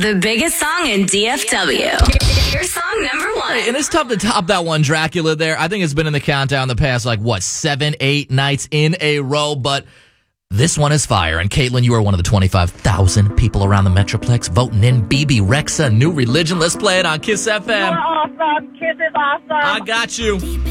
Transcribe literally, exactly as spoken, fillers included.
The biggest song in D F W. Your song number one. And it's tough to top that one, Dracula, there. I think it's been in the countdown the past, like, what, seven, eight nights in a row, but this one is fire. And Caitlin, you are one of the twenty-five thousand people around the Metroplex voting in B B Rexa, New Religion. Let's play it on Kiss F M. You're awesome. Kiss is awesome. I got you.